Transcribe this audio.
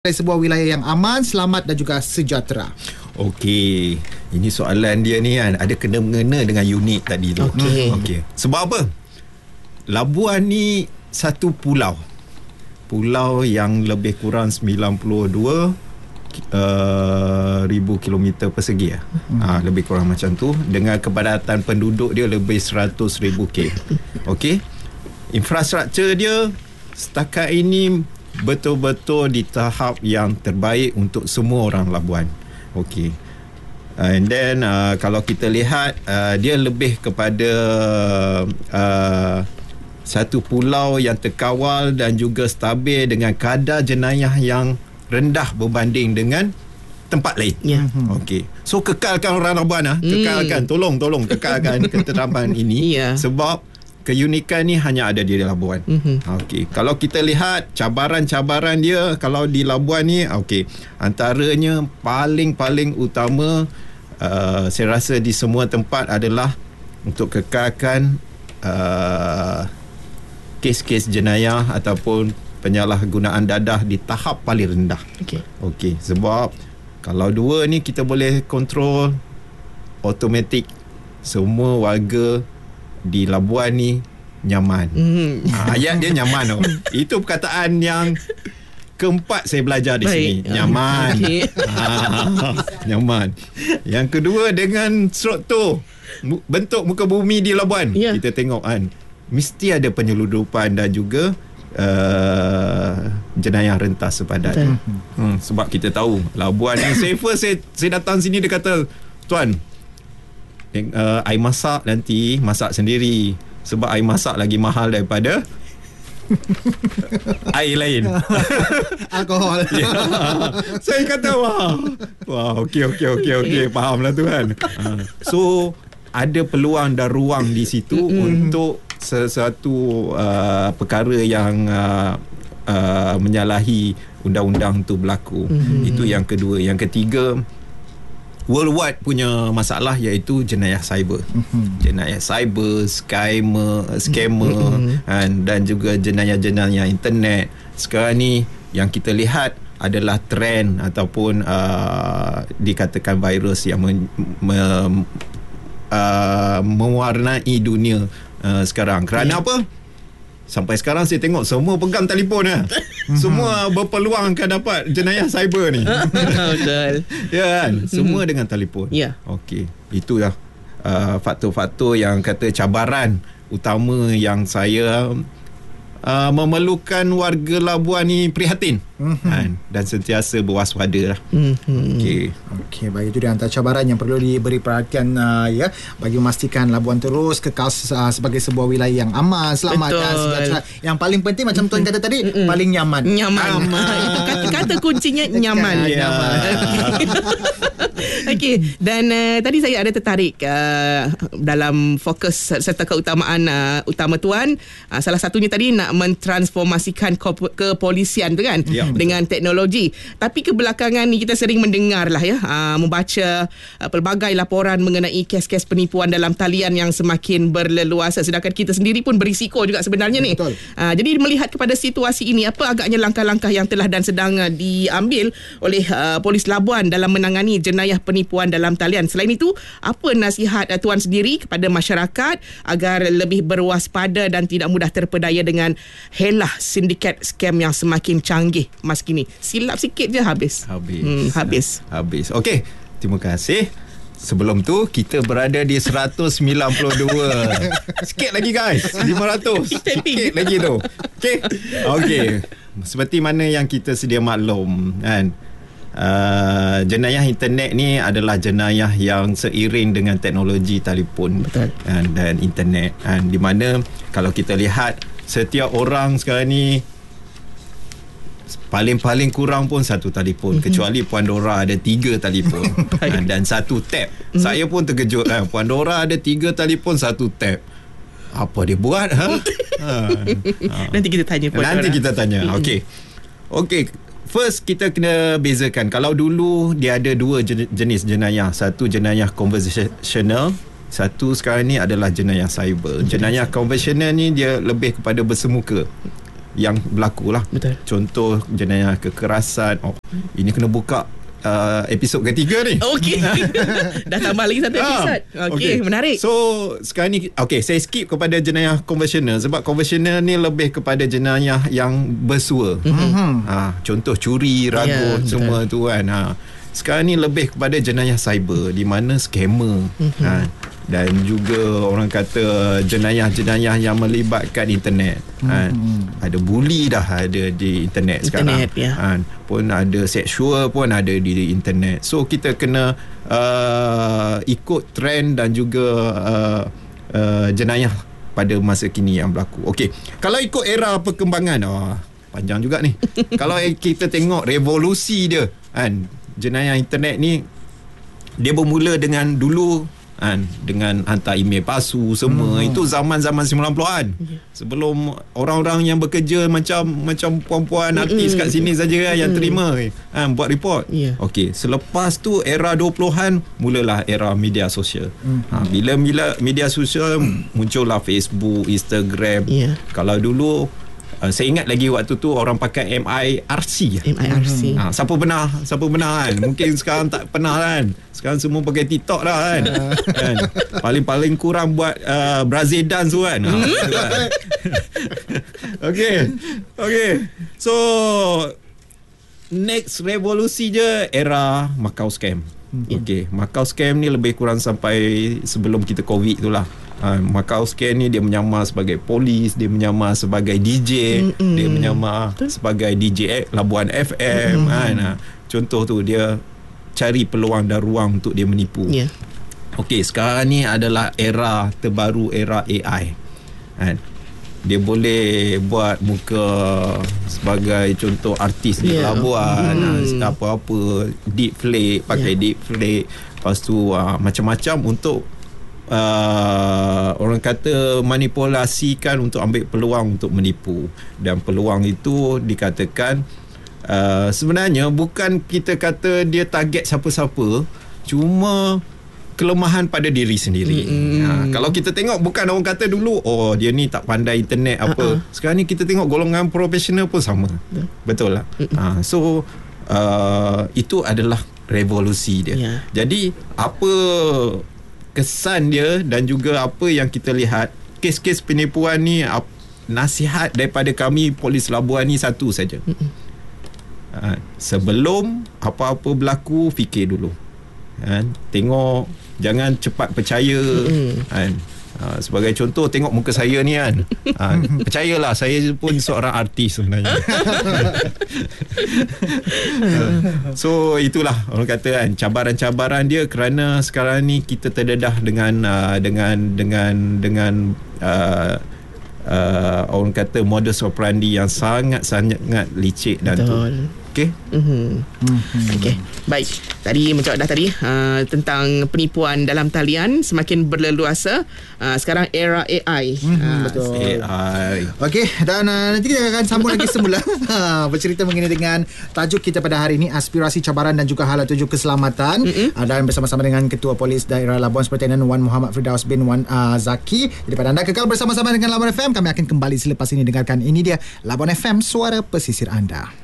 sebuah wilayah yang aman, selamat dan juga sejahtera. Okey, ini soalan dia ni kan ada kena-mengena dengan unit tadi tu. Okey. Sebab apa? Labuan ni satu pulau. Pulau yang lebih kurang 92 ribu kilometer persegi lebih kurang macam tu, dengan kepadatan penduduk dia lebih 100,000 K. Okey. Infrastruktur dia setakat ini betul-betul di tahap yang terbaik untuk semua orang Labuan. Okey. And then kalau kita lihat dia lebih kepada satu pulau yang terkawal dan juga stabil dengan kadar jenayah yang rendah berbanding dengan tempat lain. Okey. So kekalkan orang Labuan kekalkan, tolong kekalkan ketetapan ini sebab keunikan ni hanya ada di Labuan. Okey. Kalau kita lihat cabaran-cabaran dia kalau di Labuan ni, okey, antaranya paling utama saya rasa di semua tempat adalah untuk kekalkan kes-kes jenayah ataupun penyalahgunaan dadah di tahap paling rendah. Okey. Sebab kalau dua ni kita boleh kontrol, automatik semua warga di Labuan ni nyaman. Ayat dia nyaman tu. Itu perkataan yang keempat saya belajar di sini. Nyaman. Nyaman. Yang kedua, dengan struktur bentuk muka bumi di Labuan, kita tengok kan mesti ada penyeludupan dan juga jenayah rentas sepadan. Sebab kita tahu Labuan ni saya datang sini, dia kata, "Tuan, air masak nanti masak sendiri sebab air masak lagi mahal daripada air lain." Alkohol. Saya kata wah okey, fahamlah tu kan. So ada peluang dan ruang di situ untuk sesuatu perkara yang menyalahi undang-undang tu berlaku. Itu yang kedua. Yang ketiga, worldwide punya masalah iaitu jenayah cyber. Jenayah cyber, scammer dan juga jenayah-jenayah internet. Sekarang ni yang kita lihat adalah trend ataupun dikatakan virus yang mewarnai dunia sekarang. Kerana apa? Sampai sekarang saya tengok semua pegang telefon semua berpeluang akan dapat jenayah cyber ni. Betul. Ya kan? Semua dengan telefon. Okey. Itulah faktor-faktor yang kata cabaran utama yang saya memerlukan warga Labuan ni prihatin dan sentiasa berwaspada lah. Okey, baik, itu di antara cabaran yang perlu diberi perhatian bagi memastikan Labuan terus kekal sebagai sebuah wilayah yang aman, selamat dan sejahtera. Yang paling penting macam tuan kata tadi, paling nyaman. Itu kata kuncinya nyaman. Okey, dan tadi saya ada tertarik dalam fokus serta keutamaan utama tuan, salah satunya tadi nak mentransformasikan kepolisian tu kan, dengan teknologi. Tapi kebelakangan ni kita sering mendengar lah membaca pelbagai laporan mengenai kes-kes penipuan dalam talian yang semakin berleluasa, sedangkan kita sendiri pun berisiko juga sebenarnya ni. Jadi melihat kepada situasi ini, apa agaknya langkah-langkah yang telah dan sedang diambil oleh Polis Labuan dalam menangani jenayah penipuan dalam talian? Selain itu, apa nasihat tuan sendiri kepada masyarakat agar lebih berwaspada dan tidak mudah terpedaya dengan helah sindiket scam yang semakin canggih mas kini? Silap sikit je habis. Okey, terima kasih. Sebelum tu kita berada di 192. Sikit lagi guys, 500. Sikit lagi tu. Okey. Seperti mana yang kita sedia maklum kan, jenayah internet ni adalah jenayah yang seiring dengan teknologi telefon dan internet, di mana kalau kita lihat setiap orang sekarang ni paling kurang pun satu telefon. Kecuali Puan Dora ada 3 telefon dan 1 tab. Saya pun terkejut Puan Dora ada 3 telefon, 1 tab. Apa dia buat? Nanti kita tanya Puan Dora. Okey. First kita kena bezakan. Kalau dulu dia ada 2 jenis jenayah. Satu jenayah konvensional, satu sekarang ni adalah jenayah cyber. Jenayah konvensional ni dia lebih kepada bersemuka. yang berlaku lah. Betul. Contoh jenayah kekerasan. Ini kena buka episod ketiga ni. Okey. Dah tambah lagi satu episod. Okey, menarik. So sekarang ni saya skip kepada jenayah konvensional sebab konvensional ni lebih kepada jenayah yang bersua. Contoh curi, ragut, semua tu kan. Sekarang ni lebih kepada jenayah cyber di mana scammer. Dan juga orang kata jenayah-jenayah yang melibatkan internet. Ada bully dah ada di internet sekarang. Pun ada seksual pun ada di internet. So kita kena ikut trend dan juga jenayah pada masa kini yang berlaku. Okey, kalau ikut era perkembangan, panjang juga ni. Kalau kita tengok revolusi dia kan, jenayah internet ni dia bermula dengan dulu dengan hantar email palsu semua. Itu zaman-zaman 90-an. Sebelum orang-orang yang bekerja macam puan-puan artis kat sini saja yang terima buat report. Okey, selepas tu era 20-an mulalah era media sosial. Bila media sosial muncullah Facebook, Instagram. Kalau dulu saya ingat lagi waktu tu orang pakai MIRC. Siapa pernah kan? Mungkin sekarang tak pernah kan. Sekarang semua pakai TikTok dah kan. Paling kurang buat Brazil dance tu kan. Okay. So next revolusi je era Macau scam. Okay, Macau scam ni lebih kurang sampai sebelum kita COVID tu lah. Macau scam ni dia menyamar sebagai polis, dia menyamar sebagai DJ, dia menyamar sebagai DJ Labuan FM kan. Contoh tu dia cari peluang dan ruang untuk dia menipu. Okey, sekarang ni adalah era terbaru, era AI kan. Dia boleh buat muka sebagai contoh artis di Labuan, apa-apa deepfake, pakai deepfake, lepas tu macam-macam untuk orang kata manipulasikan untuk ambil peluang untuk menipu. Dan peluang itu dikatakan sebenarnya bukan kita kata dia target siapa-siapa, cuma kelemahan pada diri sendiri. Kalau kita tengok, bukan orang kata dulu dia ni tak pandai internet apa. Sekarang ni kita tengok golongan profesional pun sama. Betul lah. So itu adalah revolusi dia. Jadi apa kesan dia dan juga apa yang kita lihat, kes-kes penipuan ni, nasihat daripada kami Polis Labuan ni satu saja. Sebelum apa-apa berlaku, fikir dulu. Tengok, jangan cepat percaya. Sebagai contoh, tengok muka saya ni kan. Percayalah, saya pun seorang artis sebenarnya. So itulah orang kata kan, cabaran-cabaran dia kerana sekarang ni kita terdedah dengan orang kata modus operandi yang sangat-sangat licik dan tu. Okey. Okey. Baik. Tadi menjawab dah tadi tentang penipuan dalam talian semakin berleluasa. Sekarang era AI. Betul. AI. Okey, dan nanti kita akan sambung lagi semula bercerita mengenai dengan tajuk kita pada hari ini, aspirasi, cabaran dan juga hala tuju keselamatan. Dan bersama-sama dengan Ketua Polis Daerah Labuan Superintendent Wan Muhammad Firdaus bin Wan Zaki. Daripada anda kekal bersama-sama dengan Labuan FM, kami akan kembali selepas ini. Dengarkan, ini dia Labuan FM, suara pesisir anda.